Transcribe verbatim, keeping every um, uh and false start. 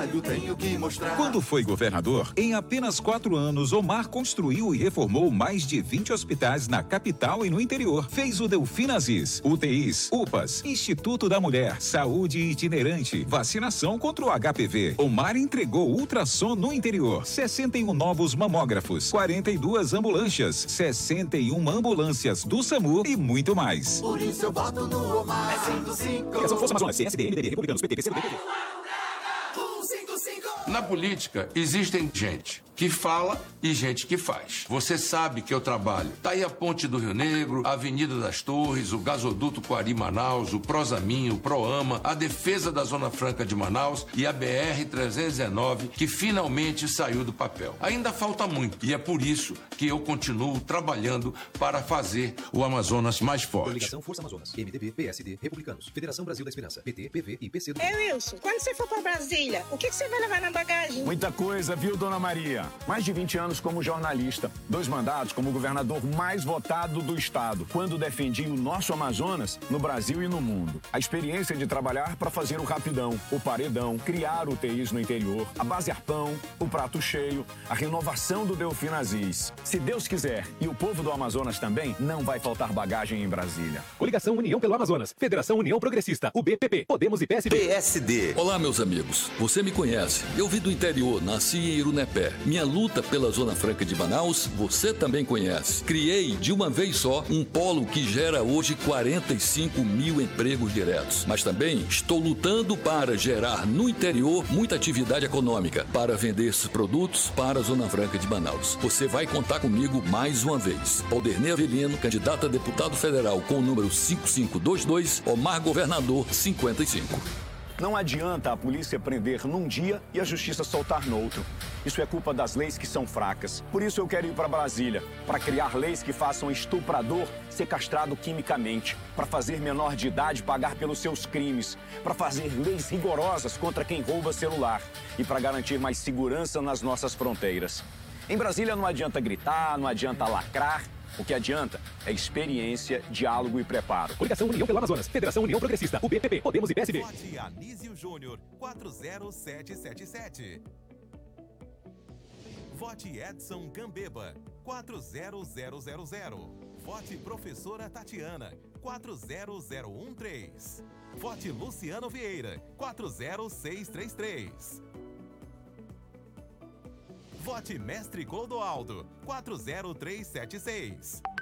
trabalho tenho que mostrar. Quando foi governador, em apenas quatro anos, Omar construiu e reformou mais de vinte hospitais na capital e no interior. Fez o Delfim Aziz, U T Is, U P As, Instituto da Mulher, Saúde itinerante, vacinação contra o H P V. Omar entregou ultrassom no interior, sessenta e um novos mamógrafos, quarenta e duas ambulâncias, sessenta e uma ambulâncias do SAMU e muito mais. Por isso eu voto no Omar. É cinco cinco. Coligação Força Amazonas, C S D, M D B, Republicanos, P T, P C do B, P P. Na política, existem gente que fala e gente que faz. Você sabe que eu trabalho. Tá aí a Ponte do Rio Negro, a Avenida das Torres, o gasoduto Coari-Manaus, o Prosamin, o Proama, a defesa da Zona Franca de Manaus e a B R trezentos e dezenove, que finalmente saiu do papel. Ainda falta muito e é por isso que eu continuo trabalhando para fazer o Amazonas mais forte. Coligação Força Amazonas, M D B, P S D, Republicanos, Federação Brasil da Esperança, P T, P V e P C do... Ei, Wilson, quando você for para Brasília, o que, que você vai levar na bagagem? Muita coisa, viu, dona Maria? Mais de vinte anos como jornalista, dois mandatos como governador mais votado do estado, quando defendi o nosso Amazonas no Brasil e no mundo. A experiência de trabalhar para fazer o rapidão, o paredão, criar U T Is no interior, a base Arpão, o prato cheio, a renovação do Delfim Aziz. Se Deus quiser, e o povo do Amazonas também, não vai faltar bagagem em Brasília. Coligação União pelo Amazonas, Federação União Progressista, U B P P, Podemos e P S D. P S D. Olá, meus amigos. Você me conhece. Eu vim do interior, nasci em Irunepé. Minha luta pela Zona Franca de Manaus, você também conhece. Criei, de uma vez só, um polo que gera hoje quarenta e cinco mil empregos diretos. Mas também estou lutando para gerar no interior muita atividade econômica, para vender esses produtos para a Zona Franca de Manaus. Você vai contar comigo mais uma vez. Alderney Avelino, candidato a deputado federal com o número cinco cinco dois dois, Omar Governador cinquenta e cinco. Não adianta a polícia prender num dia e a justiça soltar no outro. Isso é culpa das leis que são fracas. Por isso eu quero ir para Brasília, para criar leis que façam estuprador ser castrado quimicamente, para fazer menor de idade pagar pelos seus crimes, para fazer leis rigorosas contra quem rouba celular e para garantir mais segurança nas nossas fronteiras. Em Brasília não adianta gritar, não adianta lacrar. O que adianta é experiência, diálogo e preparo. Coligação União pelo Amazonas, Federação União Progressista, U B P P, Podemos e P S D. Vote Anísio Júnior, quatro zero sete sete sete. Vote Edson Gambeba, quatro zero zero zero zero. Vote Professora Tatiana, quatro zero zero um três. Vote Luciano Vieira, quatro zero seis três três. Vote Mestre Clodoaldo, quatro zero três sete seis.